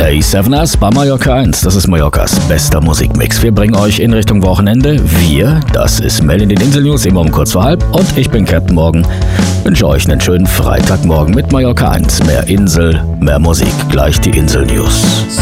A7S bei Mallorca 1. Das ist Mallorcas bester Musikmix. Wir bringen euch in Richtung Wochenende. Wir, das ist Mel in den Insel-News, immer um kurz vor halb. Und ich bin Captain Morgan. Wünsche euch einen schönen Freitagmorgen mit Mallorca 1. Mehr Insel, mehr Musik. Gleich die Insel-News.